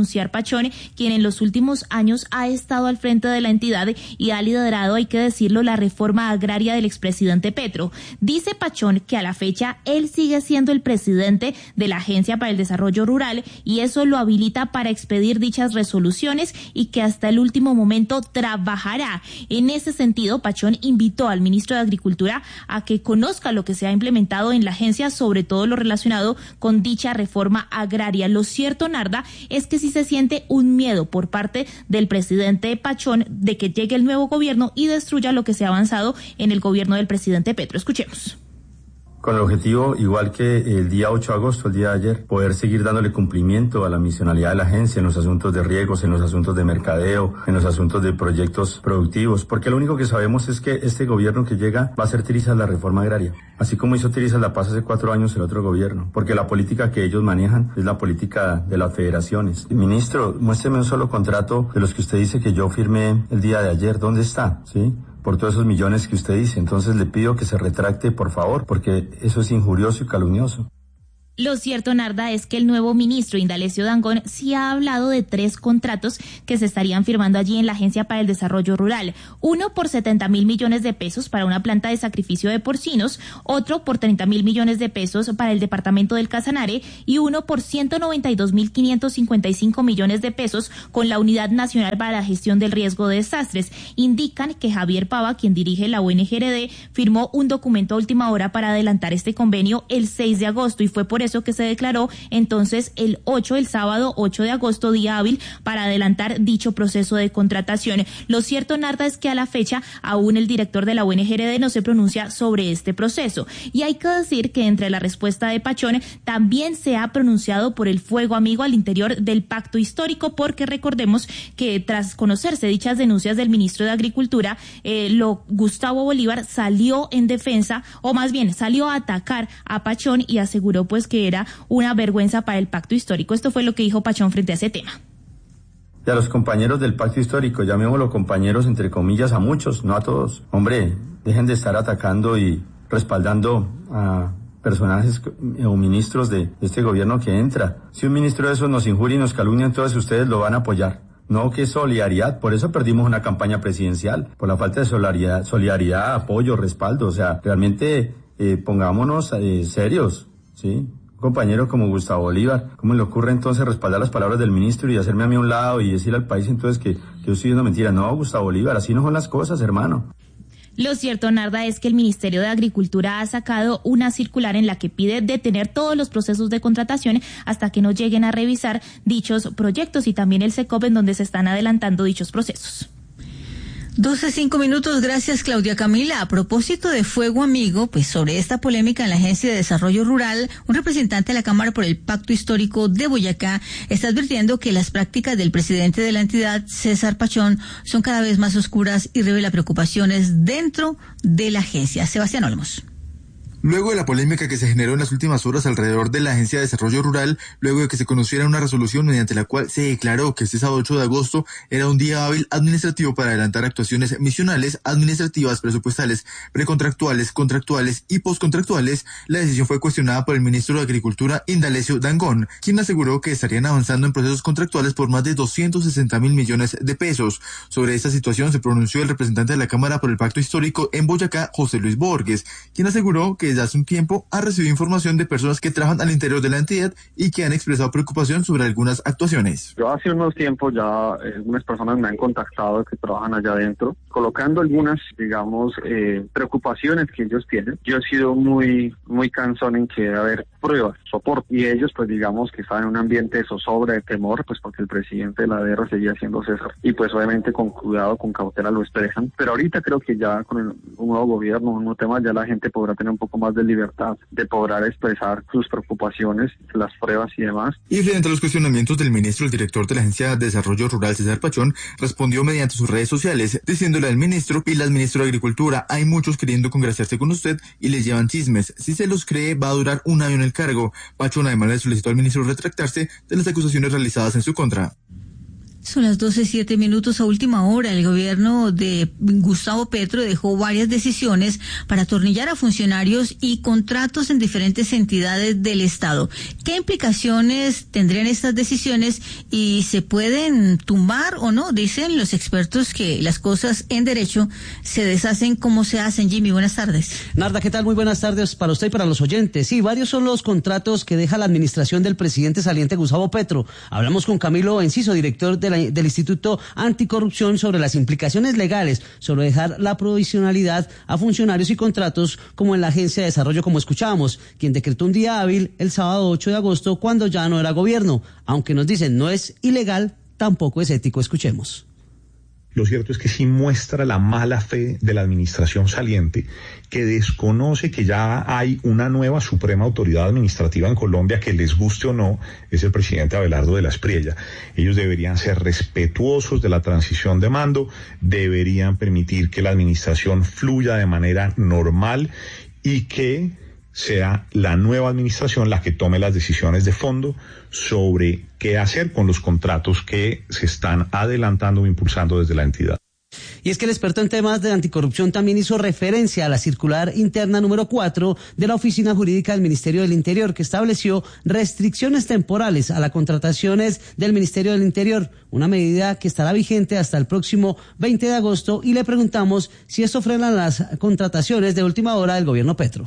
pronunciar Pachón, quien en los últimos años ha estado al frente de la entidad y ha liderado, hay que decirlo, la reforma agraria del expresidente Petro. Dice Pachón que a la fecha él sigue siendo el presidente de la Agencia para el Desarrollo Rural y eso lo habilita para expedir dichas resoluciones y que hasta el último momento trabajará. En ese sentido, Pachón invitó al ministro de Agricultura a que conozca lo que se ha implementado en la agencia, sobre todo lo relacionado con dicha reforma agraria. Lo cierto, Narda, es que sí se siente un miedo por parte del presidente Pachón de que llegue el nuevo gobierno y destruya lo que se ha avanzado en el gobierno del presidente Petro. Escuchemos. Con el objetivo, igual que el día ocho de agosto, el día de ayer, poder seguir dándole cumplimiento a la misionalidad de la agencia en los asuntos de riegos, en los asuntos de mercadeo, en los asuntos de proyectos productivos, porque lo único que sabemos es que este gobierno que llega va a hacer tirizas la reforma agraria, así como hizo tirizas la paz hace cuatro años el otro gobierno, porque la política que ellos manejan es la política de las federaciones. Ministro, muéstreme un solo contrato de los que usted dice que yo firmé el día de ayer, ¿dónde está? ¿Sí? Por todos esos millones que usted dice. Entonces le pido que se retracte, por favor, porque eso es injurioso y calumnioso. Lo cierto, Narda, es que el nuevo ministro Indalecio Dangond sí ha hablado de tres contratos que se estarían firmando allí en la Agencia para el Desarrollo Rural. Uno por setenta mil millones de pesos para una planta de sacrificio de porcinos, otro por treinta mil millones de pesos para el departamento del Casanare y uno por ciento noventa y dos mil quinientos cincuenta y cinco millones de pesos con la Unidad Nacional para la Gestión del Riesgo de Desastres. Indican que Javier Pava, quien dirige la O N G R D, firmó un documento a última hora para adelantar este convenio el seis de agosto y fue por eso que se declaró entonces el ocho, el sábado ocho de agosto, día hábil para adelantar dicho proceso de contratación. Lo cierto, Narda, es que a la fecha aún el director de la O N G R D no se pronuncia sobre este proceso. Y hay que decir que entre la respuesta de Pachón también se ha pronunciado por el fuego amigo al interior del pacto histórico, porque recordemos que tras conocerse dichas denuncias del ministro de Agricultura, eh, lo, Gustavo Bolívar salió en defensa, o más bien salió a atacar a Pachón y aseguró pues que era una vergüenza para el pacto histórico. Esto fue lo que dijo Pachón frente a ese tema. Y a los compañeros del pacto histórico, llamémoslo compañeros entre comillas a muchos, no a todos. Hombre, dejen de estar atacando y respaldando a personajes o ministros de este gobierno que entra. Si un ministro de esos nos injuria y nos calumnia, entonces ustedes lo van a apoyar. No, que solidaridad, por eso perdimos una campaña presidencial, por la falta de solidaridad, solidaridad, apoyo, respaldo. O sea, realmente eh, pongámonos eh, serios, ¿sí? Compañero como Gustavo Bolívar, ¿cómo le ocurre entonces respaldar las palabras del ministro y hacerme a mí a un lado y decirle al país entonces que, que yo estoy diciendo mentira? No, Gustavo Bolívar, así no son las cosas, hermano. Lo cierto, Narda, es que el Ministerio de Agricultura ha sacado una circular en la que pide detener todos los procesos de contratación hasta que no lleguen a revisar dichos proyectos, y también el SECOP, en donde se están adelantando dichos procesos. doce, cinco minutos, gracias Claudia Camila. A propósito de fuego amigo, pues sobre esta polémica en la Agencia de Desarrollo Rural, un representante de la Cámara por el Pacto Histórico de Boyacá está advirtiendo que las prácticas del presidente de la entidad, César Pachón, son cada vez más oscuras y revela preocupaciones dentro de la agencia. Sebastián Olmos. Luego de la polémica que se generó en las últimas horas alrededor de la Agencia de Desarrollo Rural, luego de que se conociera una resolución mediante la cual se declaró que este sábado ocho de agosto era un día hábil administrativo para adelantar actuaciones misionales, administrativas, presupuestales, precontractuales, contractuales y postcontractuales, la decisión fue cuestionada por el ministro de Agricultura, Indalecio Dangond, quien aseguró que estarían avanzando en procesos contractuales por más de doscientos sesenta mil millones de pesos. Sobre esta situación se pronunció el representante de la Cámara por el Pacto Histórico en Boyacá, José Luis Borges, quien aseguró que desde hace un tiempo ha recibido información de personas que trabajan al interior de la entidad y que han expresado preocupación sobre algunas actuaciones. Yo hace unos tiempos ya eh, algunas personas me han contactado que trabajan allá adentro, colocando algunas, digamos, eh, preocupaciones que ellos tienen. Yo he sido muy, muy cansón en que debe haber pruebas, soporte, y ellos pues digamos que están en un ambiente de zozobra, de temor, pues porque el presidente de la D R seguía siendo César, y pues obviamente con cuidado, con cautela lo expresan. Pero ahorita creo que ya con el, un nuevo gobierno, un nuevo tema, ya la gente podrá tener un poco más de libertad de poder expresar sus preocupaciones, las pruebas y demás. Y frente a los cuestionamientos del ministro, el director de la Agencia de Desarrollo Rural, César Pachón, respondió mediante sus redes sociales, diciéndole al ministro y al ministro de Agricultura: hay muchos queriendo congraciarse con usted y les llevan chismes. Si se los cree, va a durar un año en el cargo. Pachón además le solicitó al ministro retractarse de las acusaciones realizadas en su contra. Son las doce siete minutos. A última hora, el gobierno de Gustavo Petro dejó varias decisiones para atornillar a funcionarios y contratos en diferentes entidades del Estado. ¿Qué implicaciones tendrían estas decisiones y se pueden tumbar o no? Dicen los expertos que las cosas en derecho se deshacen como se hacen. Jimmy, buenas tardes. Narda, ¿qué tal? Muy buenas tardes para usted y para los oyentes. Sí, varios son los contratos que deja la administración del presidente saliente Gustavo Petro. Hablamos con Camilo Enciso, director de La, del Instituto Anticorrupción, sobre las implicaciones legales sobre dejar la provisionalidad a funcionarios y contratos como en la Agencia de Desarrollo, como escuchábamos, quien decretó un día hábil el sábado ocho de agosto cuando ya no era gobierno. Aunque nos dicen no es ilegal, tampoco es ético. Escuchemos. Lo cierto es que sí muestra la mala fe de la administración saliente, que desconoce que ya hay una nueva suprema autoridad administrativa en Colombia, que les guste o no, es el presidente Abelardo de la Espriella. Ellos deberían ser respetuosos de la transición de mando, deberían permitir que la administración fluya de manera normal y que sea la nueva administración la que tome las decisiones de fondo sobre qué hacer con los contratos que se están adelantando o impulsando desde la entidad. Y es que el experto en temas de anticorrupción también hizo referencia a la circular interna número cuatro de la Oficina Jurídica del Ministerio del Interior, que estableció restricciones temporales a las contrataciones del Ministerio del Interior, una medida que estará vigente hasta el próximo veinte de agosto, y le preguntamos si esto frena las contrataciones de última hora del gobierno Petro.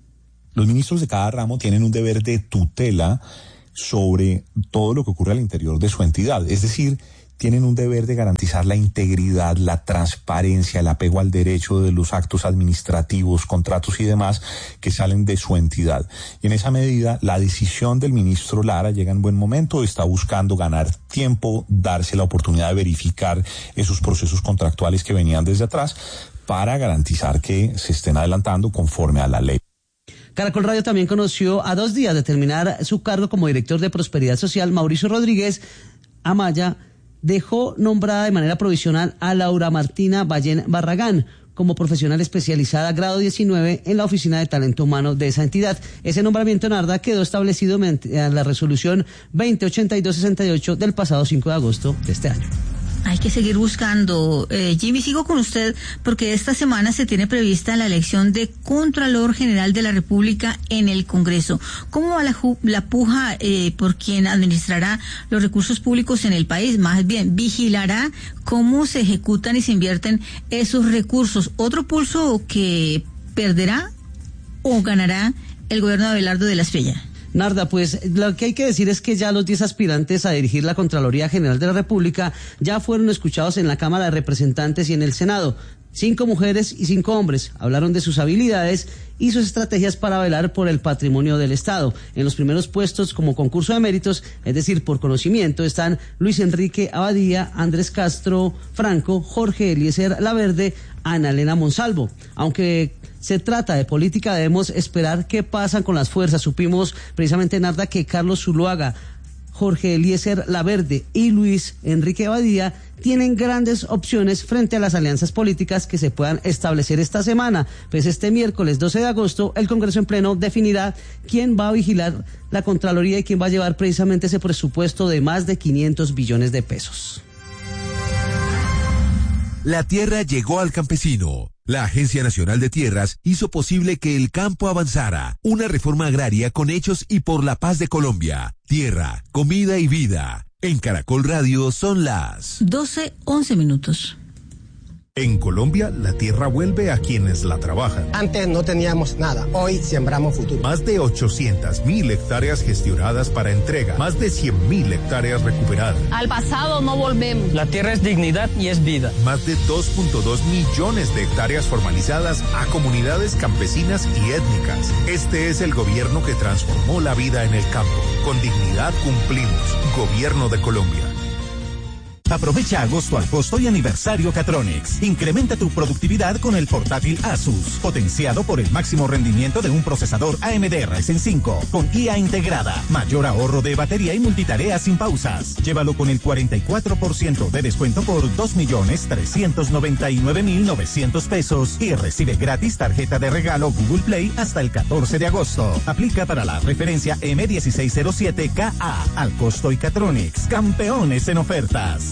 Los ministros de cada ramo tienen un deber de tutela sobre todo lo que ocurre al interior de su entidad. Es decir, tienen un deber de garantizar la integridad, la transparencia, el apego al derecho de los actos administrativos, contratos y demás que salen de su entidad. Y en esa medida, la decisión del ministro Lara llega en buen momento, está buscando ganar tiempo, darse la oportunidad de verificar esos procesos contractuales que venían desde atrás para garantizar que se estén adelantando conforme a la ley. Caracol Radio también conoció a dos días de terminar su cargo como director de Prosperidad Social, Mauricio Rodríguez Amaya dejó nombrada de manera provisional a Laura Martina Ballén Barragán como profesional especializada grado diecinueve en la Oficina de Talento Humano de esa entidad. Ese nombramiento, Narda, quedó establecido en la resolución veinte ochenta y dos sesenta y ocho del pasado cinco de agosto de este año. Hay que seguir buscando. Eh, Jimmy, sigo con usted porque esta semana se tiene prevista la elección de Contralor General de la República en el Congreso. ¿Cómo va la, la puja eh, por quien administrará los recursos públicos en el país? Más bien, vigilará cómo se ejecutan y se invierten esos recursos. ¿Otro pulso que perderá o ganará el gobierno de Abelardo de la Espriella? Narda, pues lo que hay que decir es que ya los diez aspirantes a dirigir la Contraloría General de la República ya fueron escuchados en la Cámara de Representantes y en el Senado. Cinco mujeres y cinco hombres hablaron de sus habilidades y sus estrategias para velar por el patrimonio del Estado. En los primeros puestos como concurso de méritos, es decir, por conocimiento, están Luis Enrique Abadía, Andrés Castro Franco, Jorge Eliezer Laverde, Ana Elena Monsalvo. Aunque se trata de política, debemos esperar qué pasa con las fuerzas. Supimos precisamente, Narda, que Carlos Zuluaga, Jorge Eliezer Laverde y Luis Enrique Abadía tienen grandes opciones frente a las alianzas políticas que se puedan establecer esta semana. Pues este miércoles doce de agosto el Congreso en pleno definirá quién va a vigilar la Contraloría y quién va a llevar precisamente ese presupuesto de más de quinientos billones de pesos. La tierra llegó al campesino. La Agencia Nacional de Tierras hizo posible que el campo avanzara. Una reforma agraria con hechos y por la paz de Colombia. Tierra, comida y vida. En Caracol Radio son las doce once minutos. En Colombia, la tierra vuelve a quienes la trabajan. Antes no teníamos nada, hoy sembramos futuro. Más de ochocientas mil hectáreas gestionadas para entrega, más de cien mil hectáreas recuperadas. Al pasado no volvemos. La tierra es dignidad y es vida. Más de dos punto dos millones de hectáreas formalizadas a comunidades campesinas y étnicas. Este es el gobierno que transformó la vida en el campo. Con dignidad cumplimos. Gobierno de Colombia. Aprovecha agosto al costo y aniversario Catronics. Incrementa tu productividad con el portátil Asus, potenciado por el máximo rendimiento de un procesador A M D Ryzen cinco, con I A integrada, mayor ahorro de batería y multitarea sin pausas. Llévalo con el cuarenta y cuatro por ciento de descuento por dos millones trescientos noventa y nueve mil novecientos pesos y recibe gratis tarjeta de regalo Google Play hasta el catorce de agosto. Aplica para la referencia M dieciséis cero siete K A al costo y Catronics. Campeones en ofertas.